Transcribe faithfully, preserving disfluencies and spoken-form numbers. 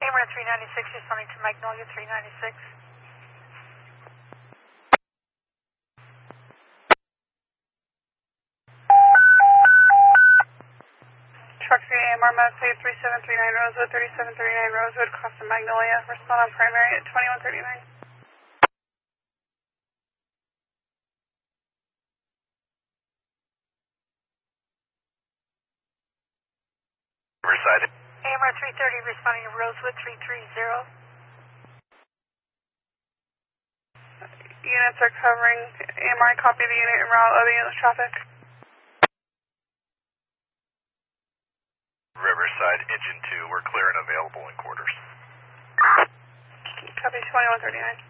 AMR three ninety-six responding to Magnolia three ninety-six. Truck three A M R Mustang three seven three nine Rosewood, thirty-seven thirty-nine Rosewood, cross to Magnolia. Respond on primary at twenty-one thirty-nine. Riverside. A M R three thirty responding to Rosewood three three zero. Units are covering A M R, copy the unit and route other units traffic. Riverside, engine two, we're clear and available in quarters. Copy twenty-one thirty-nine.